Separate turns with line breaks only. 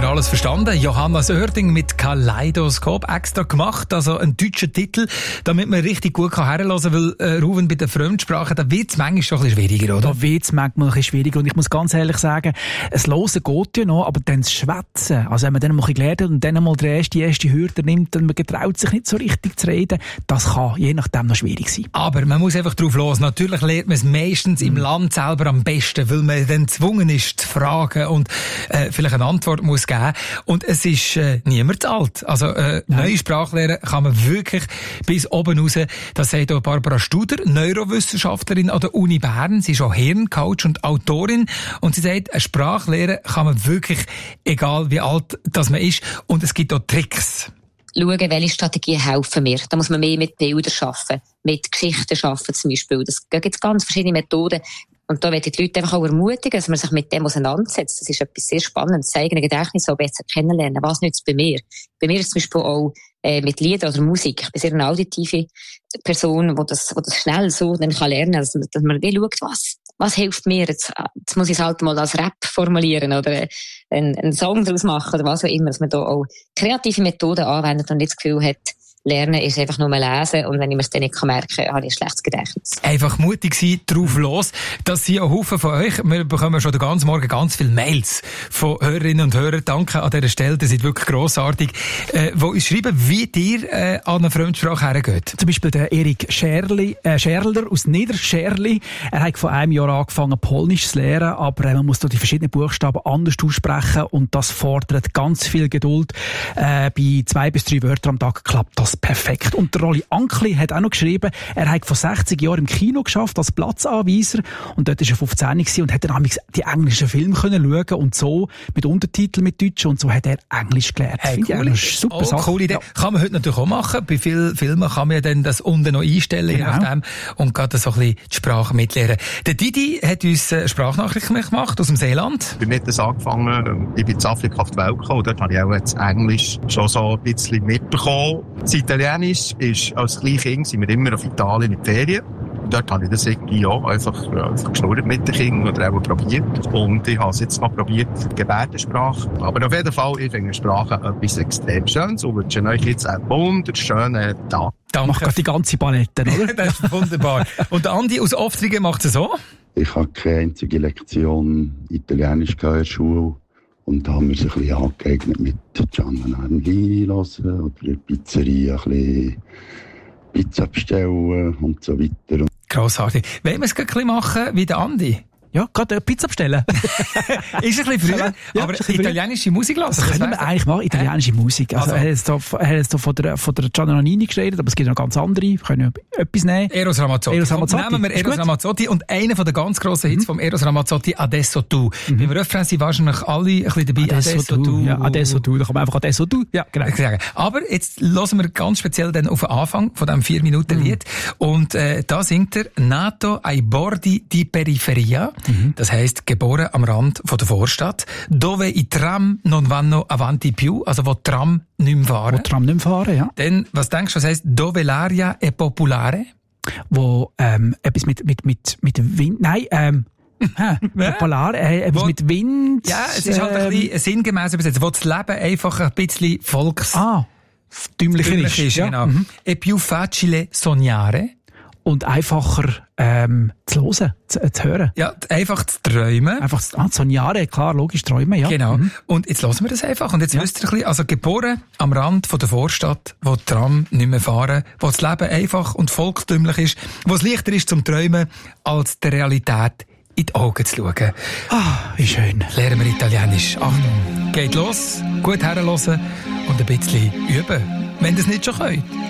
alles verstanden. Johanna Sörding mit Kaleidoskop extra gemacht, also ein deutscher Titel, damit man richtig gut herhören kann, weil Ruven bei den Fremdsprachen, da wird es manchmal schon ein bisschen schwieriger, oder?
Da wird es manchmal ein bisschen schwieriger und ich muss ganz ehrlich sagen, das Hören geht ja noch, aber dann das Schwätzen, also wenn man dann mal ein bisschen gelernt hat und dann mal die erste Hürde nimmt und man getraut sich nicht so richtig zu reden, das kann je nachdem noch schwierig sein.
Aber man muss einfach drauf los. Natürlich lernt man es meistens im Land selber am besten, weil man dann gezwungen ist zu fragen und vielleicht eine Antwort muss geben. Und es ist niemand zu alt. Also neue Sprachlehre kann man wirklich bis oben raus. Das sagt auch Barbara Studer, Neurowissenschaftlerin an der Uni Bern. Sie ist auch Hirncoach und Autorin. Und sie sagt, eine Sprachlehre kann man wirklich, egal wie alt das man ist. Und es gibt auch Tricks.
Schauen, welche Strategien helfen mir. Da muss man mehr mit Bildern arbeiten, mit Geschichten arbeiten zum Beispiel. Da gibt es ganz verschiedene Methoden. Und da möchte ich die Leute einfach auch ermutigen, dass man sich mit dem auseinandersetzt. Das ist etwas sehr Spannendes. Das eigene Gedächtnis auch besser kennenlernen. Was nützt bei mir? Bei mir ist es zum Beispiel auch mit Liedern oder Musik. Ich bin sehr eine auditive Person, die das schnell so dann kann lernen kann, dass man wie schaut, was hilft mir? Jetzt muss ich es halt mal als Rap formulieren oder einen Song daraus machen oder was auch immer, dass man da auch kreative Methoden anwendet und nicht das Gefühl hat, Lernen ist einfach nur lesen und wenn ich mir es dann nicht merken kann, habe ich ein schlechtes Gedächtnis.
Einfach mutig sein, drauf los. Das sind ein Haufen von euch. Wir bekommen schon den ganzen Morgen ganz viele Mails von Hörerinnen und Hörern. Danke an dieser Stelle, das ist wirklich grossartig. Wo uns schreiben, wie dir an eine Fremdsprache hergeht.
Zum Beispiel der Erik Scherler aus Niederscherli. Er hat vor einem Jahr angefangen, Polnisch zu lernen, aber man muss da die verschiedenen Buchstaben anders aussprechen und das fordert ganz viel Geduld. Bei 2 bis 3 Wörtern am Tag klappt das perfekt. Und der Rolli Ankli hat auch noch geschrieben, er hat vor 60 Jahren im Kino geschafft als Platzanweiser und dort war er 15 gewesen und hat dann die englischen Filme können schauen und so mit Untertiteln mit Deutsch und so hat er Englisch gelernt.
Hey, cool.
Super Sache.
Coole Idee. Ja. Kann man heute natürlich auch machen. Bei vielen Filmen kann man ja dann das unten noch einstellen,
genau.
Je nachdem, und gerade so ein bisschen die Sprache mitlernen. Der Didi hat uns Sprachnachrichten gemacht aus dem Seeland.
Ich bin nicht das angefangen, ich bin in Afrika auf die Welt gekommen, dort habe ich auch das Englisch schon so ein bisschen mitbekommen. Das Italienisch ist, als Kleinkind sind wir immer auf Italien in die Ferien. Und dort habe ich das irgendwie auch einfach geschnurrt mit den Kindern oder auch probiert. Und ich habe es jetzt noch probiert, Gebärdensprache. Aber auf jeden Fall, ich finde Sprache etwas extrem Schönes und wünsche euch jetzt einen wunderschönen Tag.
Danke. Macht die ganze Palette, oder?
Das ist wunderbar. Und der Andi aus Oftrigen macht es so?
Ich habe keine einzige Lektion Italienisch in der Schule. Und da haben wir sich ein bisschen angeeignet mit Gianna Nannini hören oder in der Pizzeria ein bisschen Pizza bestellen und so weiter.
Grossartig. Wollen wir es ein bisschen machen wie der Andi?
Ja, gerade Pizza bestellen.
Ist ein bisschen früher,
ja,
aber italienische Musik lassen.
Das können wir eigentlich machen, italienische Musik. Also, er hat jetzt von der Gianna Nannini geredet, aber es gibt noch ganz andere. Wir können ja etwas nehmen.
Eros Ramazzotti. Nehmen wir Eros Ramazzotti und einer von den ganz grossen Hits vom Eros Ramazzotti, Adesso Tu. Beim Refrain sind wahrscheinlich alle ein bisschen dabei.
Adesso Tu. Ja, Adesso Tu. Da kann man einfach Adesso Tu. Ja, genau.
Aber jetzt hören wir ganz speziell dann auf den Anfang von diesem 4-Minuten-Lied. Und da singt er Nato ai bordi di periferia. Das heisst, geboren am Rand von der Vorstadt, dove i tram non vanno avanti più, also wo Tram nicht mehr fahren.
Wo Tram nicht mehr fahren, ja.
Dann, was denkst du, was heisst, dove l'aria è popolare?
Wo, etwas mit Wind, nein, Polar, etwas mit Wind.
Ja, es ist halt ein bisschen sinngemäß übersetzt, wo das Leben einfach ein bisschen
volkstümlicher ist.
Ja. Genau. E più facile sognare.
Und einfacher zu hören, zu hören.
Ja, einfach zu träumen.
Einfach sognare, klar, logisch, träumen, ja.
Genau. Und jetzt hören wir das einfach. Und jetzt wisst ihr ein bisschen, also geboren am Rand von der Vorstadt, wo die Tram nicht mehr fahren, wo das Leben einfach und volkstümlich ist, wo es leichter ist zum Träumen, als der Realität in die Augen zu schauen.
Ah, wie schön.
Lernen wir Italienisch. Achtung, geht los, gut herhören und ein bisschen üben, wenn ihr es nicht schon könnt.